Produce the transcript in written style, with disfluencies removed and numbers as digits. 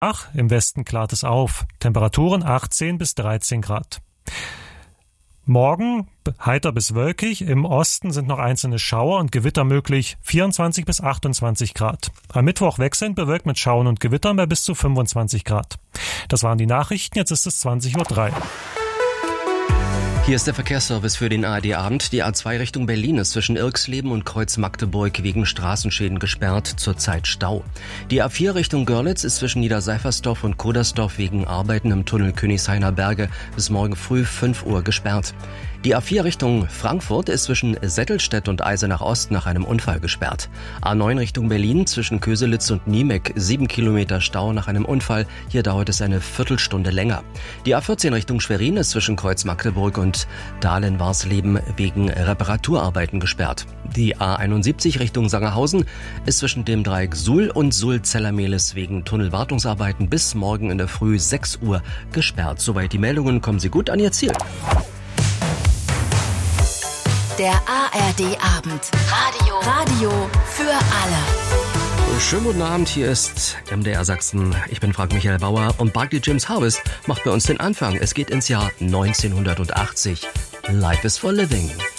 Im Westen klart es auf. Temperaturen 18 bis 13 Grad. Morgen heiter bis wolkig. Im Osten sind noch einzelne Schauer und Gewitter möglich. 24 bis 28 Grad. Am Mittwoch wechselnd bewölkt mit Schauern und Gewittern bei bis zu 25 Grad. Das waren die Nachrichten. Jetzt ist es 20:03 Uhr. Hier ist der Verkehrsservice für den ARD-Abend. Die A2 Richtung Berlin ist zwischen Irxleben und Kreuz Magdeburg wegen Straßenschäden gesperrt, zurzeit Stau. Die A4 Richtung Görlitz ist zwischen Niederseifersdorf und Kodersdorf wegen Arbeiten im Tunnel Königshainer Berge bis morgen früh 5 Uhr gesperrt. Die A4 Richtung Frankfurt ist zwischen Settelstedt und Eisenach Ost nach einem Unfall gesperrt. A9 Richtung Berlin zwischen Köselitz und Niemek 7 Kilometer Stau nach einem Unfall. Hier dauert es eine Viertelstunde länger. Die A14 Richtung Schwerin ist zwischen Kreuz Magdeburg und Dahlen-Warsleben wegen Reparaturarbeiten gesperrt. Die A71 Richtung Sangerhausen ist zwischen dem Dreieck Suhl und Suhl-Zellermehlis wegen Tunnelwartungsarbeiten bis morgen in der Früh 6 Uhr gesperrt. Soweit die Meldungen, kommen Sie gut an Ihr Ziel. Der ARD-Abend. Radio für alle. Schönen guten Abend, hier ist MDR Sachsen. Ich bin Frank Michael Bauer und Barclay James Harvest macht bei uns den Anfang. Es geht ins Jahr 1980. Life is for Living.